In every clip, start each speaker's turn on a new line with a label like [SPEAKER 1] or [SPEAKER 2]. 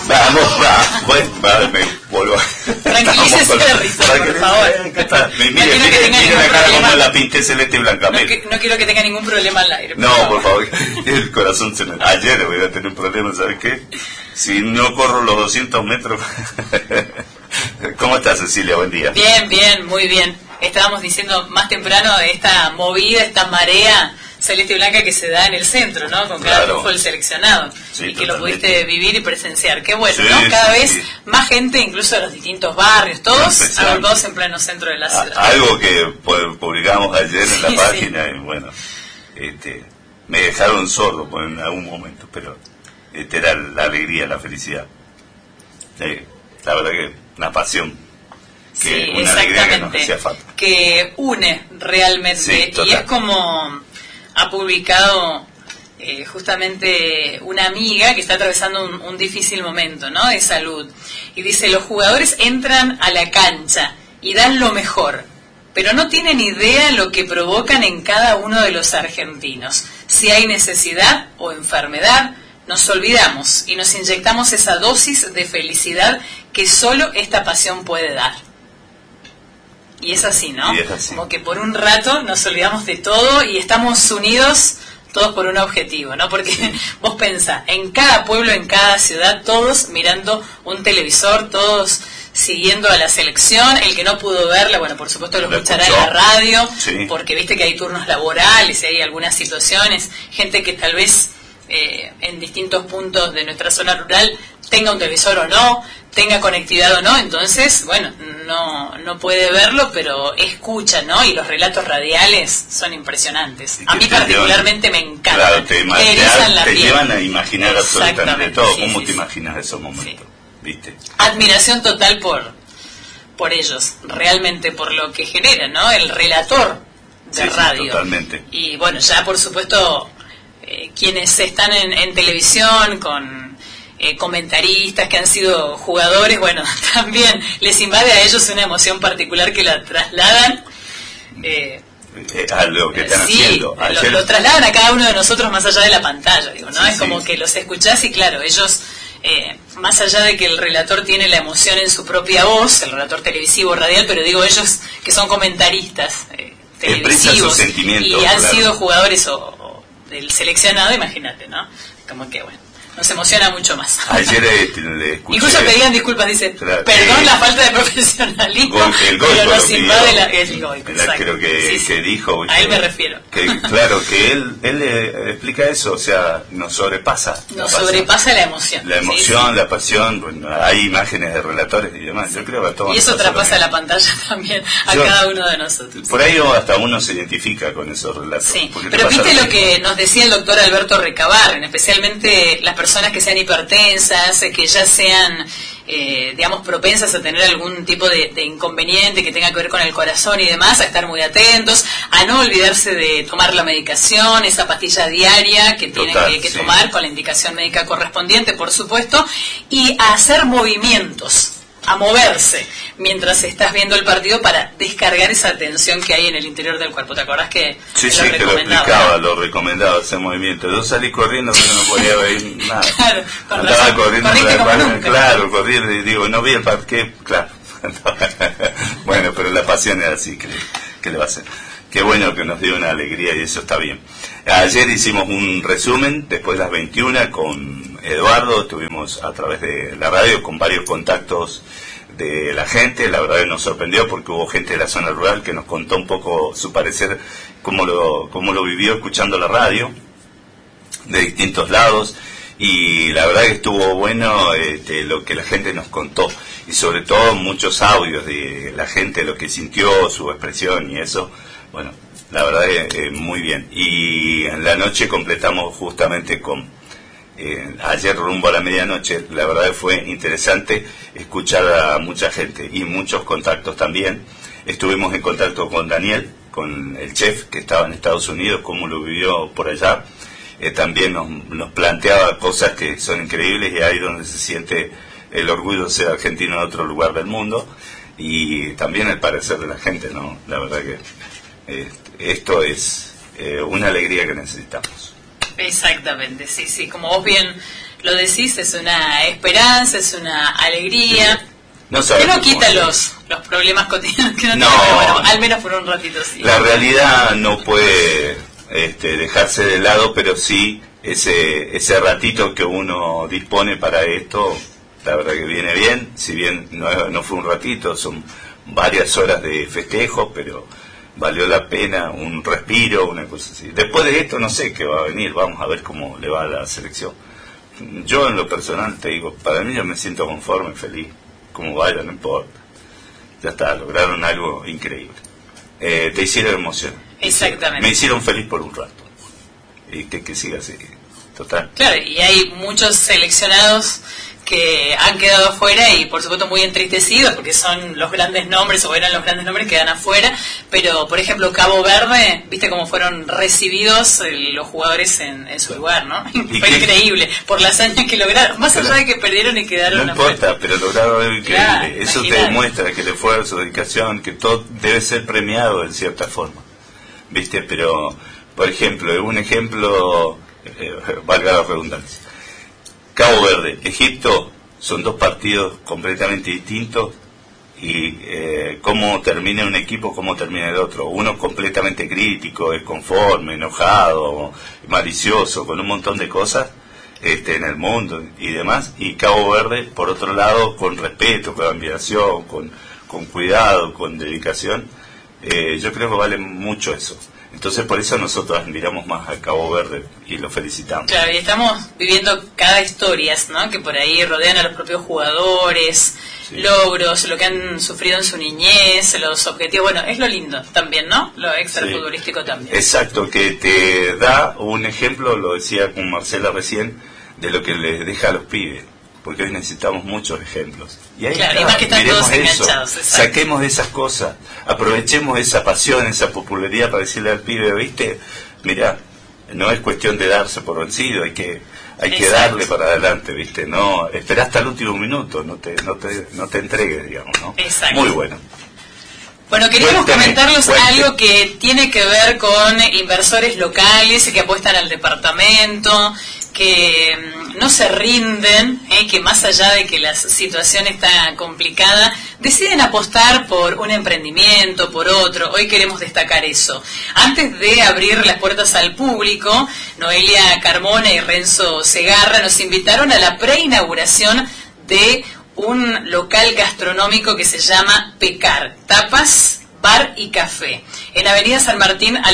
[SPEAKER 1] me vuelvo.
[SPEAKER 2] Tranquilícese de risa, por favor.
[SPEAKER 1] Mire la cara como la pinté celeste y blanca.
[SPEAKER 2] No quiero que tenga ningún problema al aire.
[SPEAKER 1] No, por favor. El corazón se me... Ayer voy a tener un problema, ¿sabes qué? Si no corro los 200 metros... ¿Cómo estás, Cecilia? Buen día.
[SPEAKER 2] Bien, muy bien. Estábamos diciendo más temprano de esta movida, esta marea celeste y blanca que se da en el centro, ¿no? Con cada triunfo del seleccionado.
[SPEAKER 1] Sí,
[SPEAKER 2] y que
[SPEAKER 1] totalmente.
[SPEAKER 2] lo pudiste vivir y presenciar. Qué bueno,
[SPEAKER 1] Sí,
[SPEAKER 2] ¿no? Cada
[SPEAKER 1] sí,
[SPEAKER 2] vez
[SPEAKER 1] sí.
[SPEAKER 2] más gente, incluso de los distintos barrios, todos agrupados en pleno centro de la ciudad.
[SPEAKER 1] Algo que publicamos ayer en la página, y bueno, me dejaron sordo en algún momento, pero era la alegría, la felicidad. La verdad que una pasión, que una alegría que nos hacía falta.
[SPEAKER 2] Que une realmente,
[SPEAKER 1] Sí,
[SPEAKER 2] y es como ha publicado justamente una amiga que está atravesando un difícil momento, ¿no?, de salud, y dice: los jugadores entran a la cancha y dan lo mejor, pero no tienen idea lo que provocan en cada uno de los argentinos. Si hay necesidad o enfermedad, nos olvidamos y nos inyectamos esa dosis de felicidad que solo esta pasión puede dar. Y es así, ¿no?
[SPEAKER 1] Y es así.
[SPEAKER 2] Como que por un rato nos olvidamos de todo y estamos unidos todos por un objetivo, ¿no? Porque vos pensá, en cada pueblo, en cada ciudad, todos mirando un televisor, todos siguiendo a la selección. El que no pudo verla, bueno, por supuesto lo escuchará en la radio, sí, porque viste que hay turnos laborales y hay algunas situaciones, gente que tal vez en distintos puntos de nuestra zona rural tenga un televisor o no, tenga conectividad o no, entonces, bueno, no puede verlo, pero escucha, ¿no? Y los relatos radiales son impresionantes. A mí particularmente me encanta.
[SPEAKER 1] Claro, te llevan a imaginar absolutamente todo. ¿Cómo te imaginas esos momentos? Sí. ¿Viste?
[SPEAKER 2] Admiración total por ellos, realmente por lo que generan, ¿no? El relator de radio.
[SPEAKER 1] Totalmente.
[SPEAKER 2] Y bueno, ya por supuesto quienes están en televisión con comentaristas que han sido jugadores, bueno, también les invade a ellos una emoción particular que la trasladan
[SPEAKER 1] a lo que están haciendo.
[SPEAKER 2] Lo trasladan a cada uno de nosotros más allá de la pantalla, digo, ¿no? Es como que los escuchás y claro, ellos más allá de que el relator tiene la emoción en su propia voz, el relator televisivo, radial, pero digo, ellos que son comentaristas televisivos y han sido jugadores o del seleccionado, imagínate, ¿no? Como que bueno, nos emociona mucho más.
[SPEAKER 1] Ayer le escuché...
[SPEAKER 2] Incluso pedían disculpas, dice, perdón la falta de profesionalismo,
[SPEAKER 1] el
[SPEAKER 2] pero nos invade el gol.
[SPEAKER 1] Creo que dijo...
[SPEAKER 2] A él me refiero.
[SPEAKER 1] Claro, que él explica eso, o sea, nos sobrepasa.
[SPEAKER 2] Nos sobrepasa la emoción.
[SPEAKER 1] La emoción, la pasión, bueno, hay imágenes de relatores y demás, yo creo que a todos.
[SPEAKER 2] Y eso traspasa la pantalla también a cada uno de nosotros.
[SPEAKER 1] Por ahí hasta uno se identifica con esos relatos.
[SPEAKER 2] Sí, pero viste lo que nos decía el doctor Alberto Recabarren, especialmente las personas que sean hipertensas, que ya sean, digamos, propensas a tener algún tipo de inconveniente que tenga que ver con el corazón y demás, a estar muy atentos, a no olvidarse de tomar la medicación, esa pastilla diaria que tienen que tomar con la indicación médica correspondiente, por supuesto, y a hacer movimientos, a moverse mientras estás viendo el partido para descargar esa tensión que hay en el interior del cuerpo. ¿Te acordás que
[SPEAKER 1] sí, que lo explicaba, lo recomendaba ese movimiento? Yo salí corriendo pero no podía ver nada.
[SPEAKER 2] Claro,
[SPEAKER 1] andaba corriendo,
[SPEAKER 2] claro,
[SPEAKER 1] corriendo y digo, no vi el parque, claro. Bueno, pero la pasión es así, ¿qué le va a hacer? Qué bueno que nos dio una alegría y eso está bien. Ayer hicimos un resumen después de las 21 con Eduardo, estuvimos a través de la radio con varios contactos de la gente. La verdad que nos sorprendió porque hubo gente de la zona rural que nos contó un poco su parecer, cómo lo vivió escuchando la radio de distintos lados, y la verdad que estuvo bueno lo que la gente nos contó, y sobre todo muchos audios de la gente, lo que sintió, su expresión y eso. Bueno, la verdad es muy bien. Y en la noche completamos justamente con ayer rumbo a la medianoche. La verdad que fue interesante escuchar a mucha gente y muchos contactos también. Estuvimos en contacto con Daniel, con el chef que estaba en Estados Unidos, cómo lo vivió por allá. También nos planteaba cosas que son increíbles, y ahí donde se siente el orgullo de ser argentino en otro lugar del mundo, y también el parecer de la gente, ¿no? La verdad que esto es una alegría que necesitamos.
[SPEAKER 2] Exactamente, sí, como vos bien lo decís, es una esperanza, es una alegría.
[SPEAKER 1] No
[SPEAKER 2] que no quita los problemas cotidianos que no,
[SPEAKER 1] no
[SPEAKER 2] tiene, pero bueno, al menos por un ratito sí.
[SPEAKER 1] La realidad no puede dejarse de lado, pero sí ese ratito que uno dispone para esto, la verdad que viene bien, si bien no fue un ratito, son varias horas de festejo, pero valió la pena un respiro, una cosa así. Después de esto no sé qué va a venir, vamos a ver cómo le va a la selección. Yo en lo personal te digo, para mí yo me siento conforme, feliz, como vaya, no importa. Ya está, lograron algo increíble. Te hicieron emocionar.
[SPEAKER 2] Exactamente.
[SPEAKER 1] Me hicieron feliz por un rato. Y que siga así, total.
[SPEAKER 2] Claro, y hay muchos seleccionados que han quedado afuera y por supuesto muy entristecidos porque son los grandes nombres o eran los grandes nombres que quedan afuera, pero por ejemplo Cabo Verde, viste cómo fueron recibidos los jugadores en su lugar, ¿no? Fue increíble por la hazaña que lograron, más allá de que perdieron y quedaron
[SPEAKER 1] no importa, afuera. Pero lograron algo increíble. Claro, eso imagínate. Te demuestra que el esfuerzo, la dedicación, que todo debe ser premiado en cierta forma, viste, pero por ejemplo, un ejemplo, valga la redundancia, Cabo Verde, Egipto, son dos partidos completamente distintos y cómo termina un equipo, cómo termina el otro. Uno completamente crítico, desconforme, enojado, malicioso, con un montón de cosas en el mundo y demás. Y Cabo Verde, por otro lado, con respeto, con admiración, con cuidado, con dedicación. Yo creo que vale mucho eso. Entonces por eso nosotros admiramos más a Cabo Verde y lo felicitamos.
[SPEAKER 2] Claro, y estamos viviendo cada historias, ¿no? Que por ahí rodean a los propios jugadores, sí. Logros, lo que han sufrido en su niñez, los objetivos. Bueno, es lo lindo también, ¿no? Lo extrafutbolístico sí. También.
[SPEAKER 1] Exacto, que te da un ejemplo, lo decía con Marcela recién, de lo que les deja a los pibes. Porque hoy necesitamos muchos ejemplos. Y ahí
[SPEAKER 2] claro, y más que están todos enganchados.
[SPEAKER 1] Saquemos de esas cosas, aprovechemos esa pasión, esa popularidad para decirle al pibe, ¿viste? Mira, no es cuestión de darse por vencido, hay que darle para adelante, ¿viste? No, esperá hasta el último minuto, no te entregues, digamos, ¿no?
[SPEAKER 2] Exacto.
[SPEAKER 1] Muy bueno.
[SPEAKER 2] Bueno, queríamos comentarles algo que tiene que ver con inversores locales que apuestan al departamento, que no se rinden, que más allá de que la situación está complicada, deciden apostar por un emprendimiento, por otro. Hoy queremos destacar eso. Antes de abrir las puertas al público, Noelia Carmona y Renzo Segarra nos invitaron a la preinauguración de un local gastronómico que se llama Pecar, tapas, bar y café, en Avenida San Martín al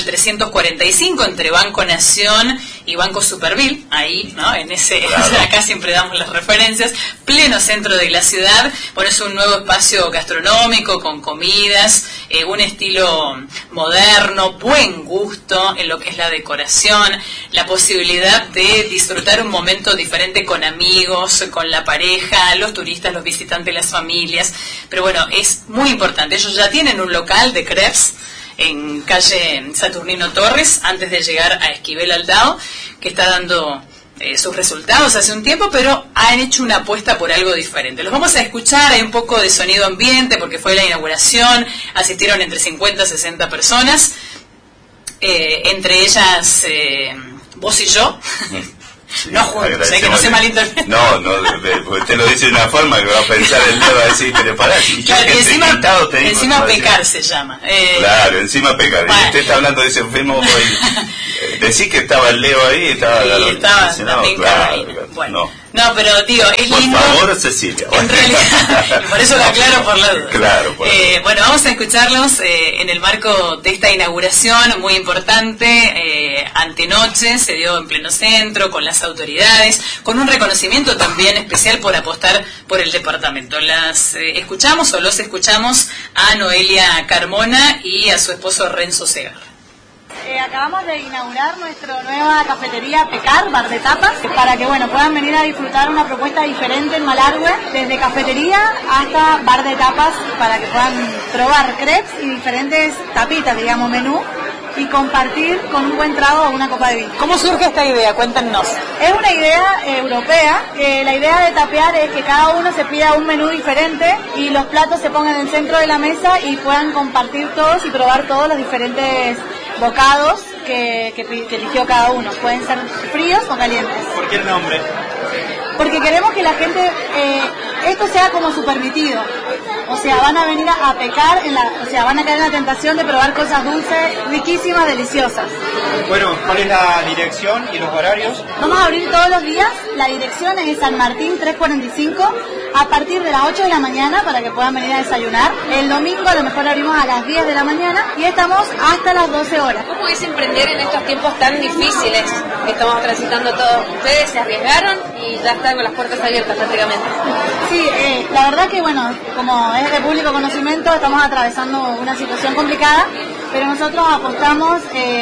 [SPEAKER 2] 345, entre Banco Nación y Banco Superville, ahí, ¿no? En ese, claro. Acá siempre damos las referencias, pleno centro de la ciudad. Bueno, es un nuevo espacio gastronómico con comidas, un estilo moderno, buen gusto en lo que es la decoración, la posibilidad de disfrutar un momento diferente con amigos, con la pareja, los turistas, los visitantes, las familias. Pero bueno, es muy importante. Ellos ya tienen un local de crepes en calle Saturnino Torres, antes de llegar a Esquivel Aldao, que está dando sus resultados hace un tiempo, pero han hecho una apuesta por algo diferente. Los vamos a escuchar, hay un poco de sonido ambiente, porque fue la inauguración, asistieron entre 50 y 60 personas, entre ellas vos y yo. Sí, no juntos, que no se malinterprete.
[SPEAKER 1] No, porque te lo dice de una forma que va a pensar el Leo, va a decir, pero pará, si
[SPEAKER 2] claro, y encima Pecar se llama.
[SPEAKER 1] Claro, encima Pecar. Bueno. Y usted está hablando de ese enfermo, decís que estaba el Leo ahí, estaba
[SPEAKER 2] también
[SPEAKER 1] claro,
[SPEAKER 2] bueno. No, pero digo, es
[SPEAKER 1] por
[SPEAKER 2] lindo.
[SPEAKER 1] Por favor, Cecilia.
[SPEAKER 2] En realidad, por eso lo aclaro por la duda.
[SPEAKER 1] Claro,
[SPEAKER 2] bueno, vamos a escucharlos en el marco de esta inauguración muy importante. Antenoche se dio en pleno centro, con las autoridades, con un reconocimiento también especial por apostar por el departamento. Los escuchamos a Noelia Carmona y a su esposo Renzo Segarra.
[SPEAKER 3] Acabamos de inaugurar nuestra nueva cafetería Pecar, bar de tapas, para que puedan venir a disfrutar una propuesta diferente en Malargüe, desde cafetería hasta bar de tapas, para que puedan probar crepes y diferentes tapitas, digamos, menú, y compartir con un buen trago o una copa de vino.
[SPEAKER 2] ¿Cómo surge esta idea? Cuéntanos.
[SPEAKER 3] Es una idea europea. La idea de tapear es que cada uno se pida un menú diferente y los platos se pongan en el centro de la mesa y puedan compartir todos y probar todos los diferentes bocados que eligió cada uno. Pueden ser fríos o calientes.
[SPEAKER 4] ¿Por qué el nombre?
[SPEAKER 3] porque queremos que la gente, esto sea como su permitido. O sea, van a venir a pecar, o sea, van a caer en la tentación de probar cosas dulces, riquísimas, deliciosas.
[SPEAKER 4] Bueno, ¿cuál es la dirección y los horarios?
[SPEAKER 3] Vamos a abrir todos los días. La dirección es San Martín 345 a partir de las 8 de la mañana para que puedan venir a desayunar. El domingo a lo mejor abrimos a las 10 de la mañana y estamos hasta las 12 horas.
[SPEAKER 5] ¿Cómo es emprender en estos tiempos tan difíciles que estamos transitando todos? Ustedes se arriesgaron y ya están con las puertas abiertas prácticamente.
[SPEAKER 3] Sí, la verdad que bueno, como es de público conocimiento, estamos atravesando una situación complicada, pero nosotros apostamos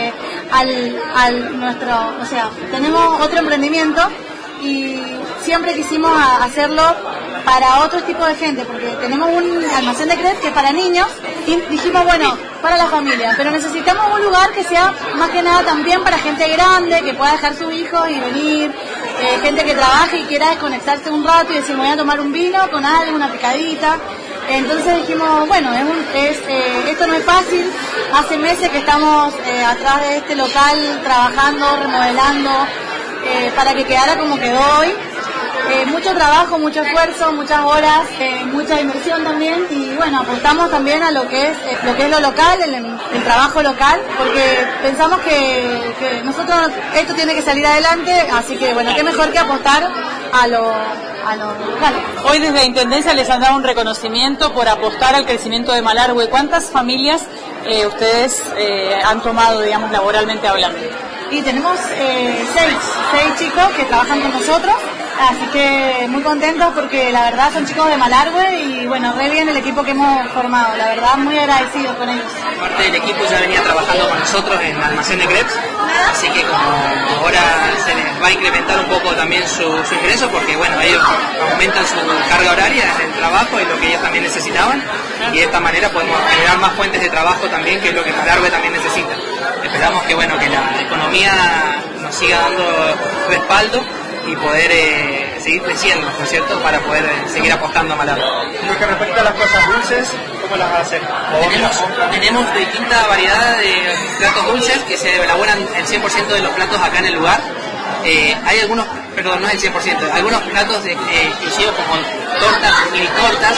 [SPEAKER 3] al nuestro, o sea, tenemos otro emprendimiento y siempre quisimos hacerlo para otro tipo de gente, porque tenemos un almacén de crepes que es para niños y dijimos, bueno, para la familia, pero necesitamos un lugar que sea más que nada también para gente grande, que pueda dejar sus hijos y venir, gente que trabaje y quiera desconectarse un rato y decir, voy a tomar un vino con algo, una picadita. Entonces dijimos, bueno, esto no es fácil, hace meses que estamos atrás de este local trabajando, remodelando, para que quedara como quedó hoy. Mucho trabajo, mucho esfuerzo, muchas horas, mucha inversión también y bueno, apostamos también a lo que es lo local, el trabajo local, porque pensamos que nosotros esto tiene que salir adelante, así que bueno, qué mejor que apostar a lo local.
[SPEAKER 2] Hoy desde la Intendencia les han dado un reconocimiento por apostar al crecimiento de Malargüe. ¿Cuántas familias ustedes han tomado, digamos, laboralmente hablando?
[SPEAKER 3] Y tenemos seis chicos que trabajan con nosotros. Así que muy contentos porque la verdad son chicos de Malargüe y bueno, re bien el equipo que hemos formado, la verdad muy agradecidos con ellos.
[SPEAKER 6] Parte del equipo ya venía trabajando con nosotros en el almacén de crepes, así que como ahora se les va a incrementar un poco también su ingreso porque bueno, ellos aumentan su carga horaria en el trabajo y lo que ellos también necesitaban y de esta manera podemos generar más fuentes de trabajo también, que es lo que Malargüe también necesita. Esperamos que bueno, que la economía nos siga dando respaldo y poder seguir creciendo, ¿no es cierto?, para poder seguir apostando a Malargüe.
[SPEAKER 4] En lo que respecta a las cosas dulces, ¿cómo las hacen?
[SPEAKER 6] Tenemos distinta variedad de platos dulces que se elaboran el 100% de los platos acá en el lugar. Hay algunos, perdón, no es el 100%, algunos platos exclusivos como tortas, mini tortas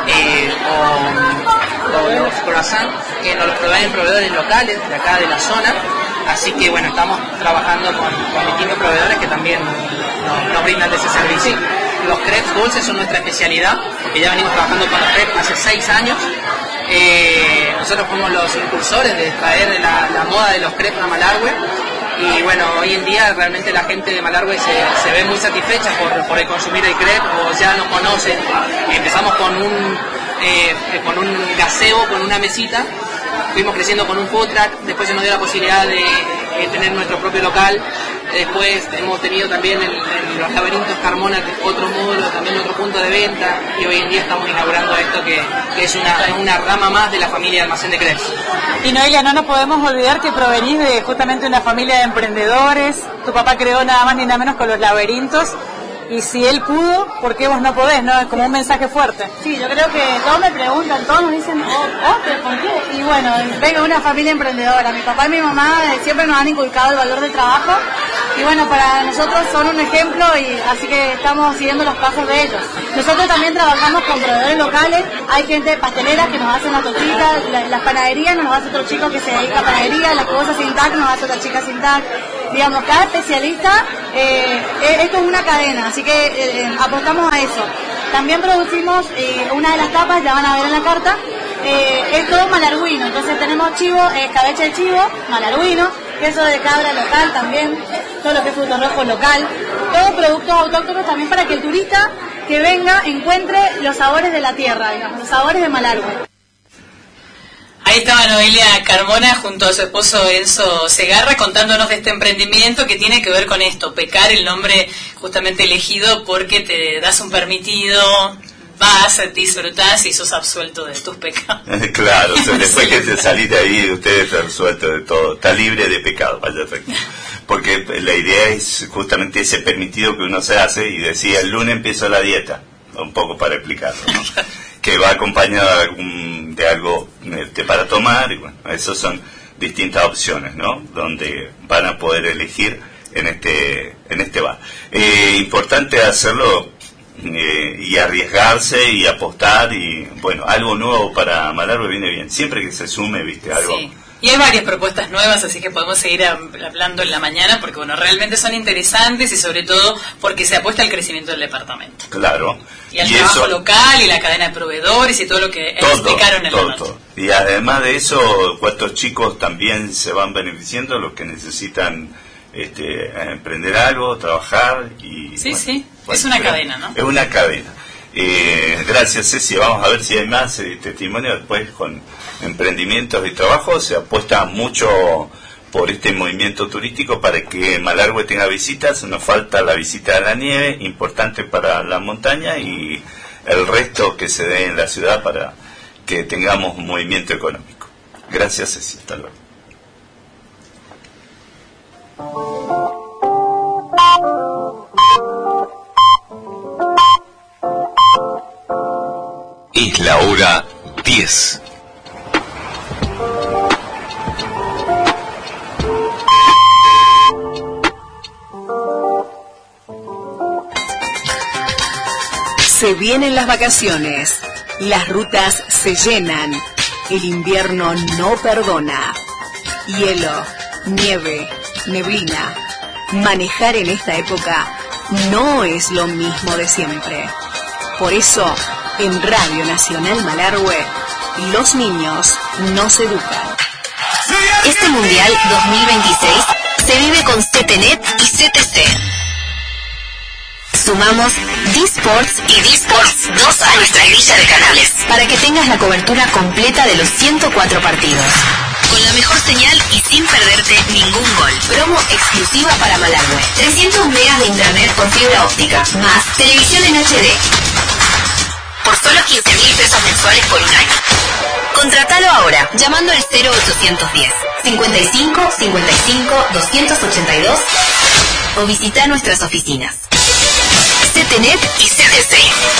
[SPEAKER 6] o los croissants que nos los proveen proveedores locales de acá de la zona. Así que bueno, estamos trabajando con distintos proveedores que también nos brindan de ese servicio. Los crepes dulces son nuestra especialidad, porque ya venimos trabajando con los crepes hace 6 años. Nosotros fuimos los impulsores de traer la moda de los crepes a Malargüe. Y bueno, hoy en día realmente la gente de Malargüe se ve muy satisfecha por el consumir el crepe, o ya nos conocen. Empezamos con un gazebo, con una mesita. Fuimos creciendo con un food truck, después se nos dio la posibilidad de tener nuestro propio local. Después hemos tenido también los laberintos Carmona, que es otro módulo, también otro punto de venta, y hoy en día estamos inaugurando esto que es una rama más de la familia de almacén de crepes.
[SPEAKER 2] Y Noelia, no nos podemos olvidar que provenís de justamente una familia de emprendedores. Tu papá creó nada más ni nada menos con los laberintos. Y si él pudo, ¿por qué vos no podés? ¿No? Es como un mensaje fuerte.
[SPEAKER 3] Sí, yo creo que todos me preguntan, todos nos dicen, pero ¿por qué? Y bueno, vengo de una familia emprendedora. Mi papá y mi mamá siempre nos han inculcado el valor del trabajo. Y bueno, para nosotros son un ejemplo y así que estamos siguiendo los pasos de ellos. Nosotros también trabajamos con proveedores locales. Hay gente pastelera que nos hace una tortita, las panaderías nos hace otro chico que se dedica a panadería, la cosa sin tac nos hace otra chica sin tac. Digamos, cada especialista, esto es una cadena, así que apostamos a eso. También producimos una de las tapas, ya van a ver en la carta, es todo malarguino, entonces tenemos chivo, escabeche de chivo, malarguino, queso de cabra local también, todo lo que es frutos rojos local, todos productos autóctonos también para que el turista que venga encuentre los sabores de la tierra, digamos, los sabores de Malargüe.
[SPEAKER 2] Ahí estaba Noelia Carmona junto a su esposo Enzo Segarra contándonos de este emprendimiento que tiene que ver con esto, pecar, el nombre justamente elegido porque te das un permitido, vas, disfrutás y sos absuelto de tus pecados.
[SPEAKER 1] Claro, o sea, después que te salís de ahí, usted está absuelto de todo, está libre de pecado, vaya efecto. Porque la idea es justamente ese permitido que uno se hace y decía, el lunes empiezo la dieta, un poco para explicarlo, ¿no? Que va acompañado de algo para tomar, y bueno, esas son distintas opciones, ¿no? Donde van a poder elegir en este bar. Importante hacerlo y arriesgarse y apostar, y bueno, algo nuevo para Malargüe viene bien, siempre que se sume, viste, algo.
[SPEAKER 2] Sí. Y hay varias propuestas nuevas, así que podemos seguir hablando en la mañana, porque bueno, realmente son interesantes y sobre todo porque se apuesta al crecimiento del departamento.
[SPEAKER 1] Claro.
[SPEAKER 2] Y al trabajo local y la cadena de proveedores y todo lo que explicaron en la nota.
[SPEAKER 1] Todo. Y además de eso, cuántos chicos también se van beneficiando, los que necesitan emprender algo, trabajar y...
[SPEAKER 2] Sí, bueno, sí, es una cadena, ¿no?
[SPEAKER 1] Es una cadena. Gracias, Ceci. Vamos a ver si hay más testimonios después con emprendimientos y trabajos. Se apuesta mucho por este movimiento turístico para que Malargüe tenga visitas. Nos falta la visita a la nieve, importante para la montaña, y el resto que se dé en la ciudad para que tengamos un movimiento económico. Gracias, Ceci. Hasta luego.
[SPEAKER 7] Es la hora 10.
[SPEAKER 8] Se vienen las vacaciones, las rutas se llenan, el invierno no perdona. Hielo, nieve, neblina. Manejar en esta época no es lo mismo de siempre. Por eso, en Radio Nacional Malargüe, los niños nos educan.
[SPEAKER 9] Este Mundial 2026 se vive con CTNet y CTC. Sumamos D-Sports y D-Sports 2 a nuestra grilla de canales para que tengas la cobertura completa de los 104 partidos. Con la mejor señal y sin perderte ningún gol. Promo exclusiva para Malargüe. 300 megas de internet por fibra óptica, más televisión en HD. Por solo 15.000 pesos mensuales por un año. Contratalo ahora, llamando al 0810 55 55 282 o visita nuestras oficinas. CTNet y CTC.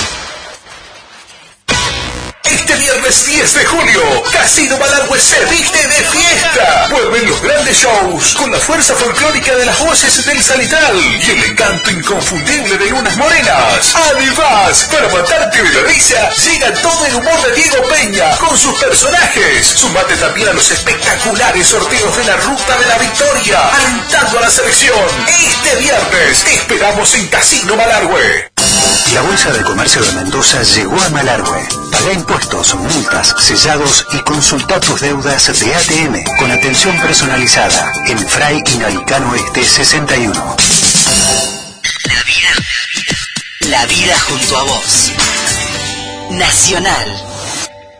[SPEAKER 10] Este viernes 10 de julio, Casino Malargüe se viste de fiesta. Vuelven los grandes shows con la fuerza folclórica de las voces del Salitral y el encanto inconfundible de unas morenas. Además, para matarte de la risa, llega todo el humor de Diego Peña con sus personajes. Sumate también a los espectaculares sorteos de la Ruta de la Victoria, alentando a la selección. Este viernes te esperamos en Casino Malargüe.
[SPEAKER 11] La Bolsa de Comercio de Mendoza llegó a Malargüe. Paga impuestos, multas, sellados y consulta tus deudas de ATM con atención personalizada en Fray y Naricano Este 61.
[SPEAKER 9] La vida junto a vos. Nacional.